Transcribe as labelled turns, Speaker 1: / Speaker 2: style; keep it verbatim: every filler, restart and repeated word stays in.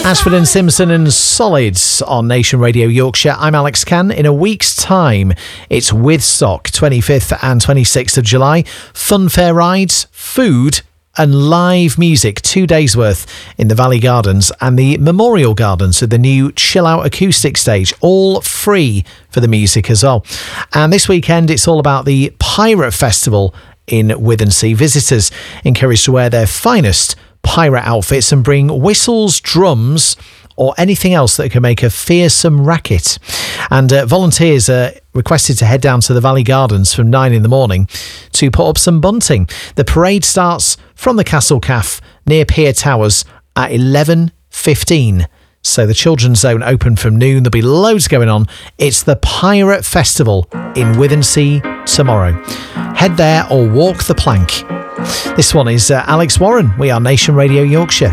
Speaker 1: Ashford and Simpson and Solids on Nation Radio Yorkshire. I'm Alex Cann. In a week's time, it's Withstock, twenty-fifth and twenty-sixth of July. Funfair rides, food and live music, two days worth in the Valley Gardens and the Memorial Gardens with the new Chill Out acoustic stage, all free for the music as well. And this weekend, it's all about the Pirate Festival in Withensea. Visitors encouraged to wear their finest pirate outfits and bring whistles, drums or anything else that can make a fearsome racket. And uh, volunteers are requested to head down to the Valley Gardens from nine in the morning to put up some bunting. The parade starts from the Castle Caff near Pier Towers at eleven fifteen. So the children's zone open from noon. There'll be loads going on. It's the Pirate Festival in Withensea tomorrow. Head there or walk the plank. This one is uh, Alex Warren. We are Nation Radio Yorkshire.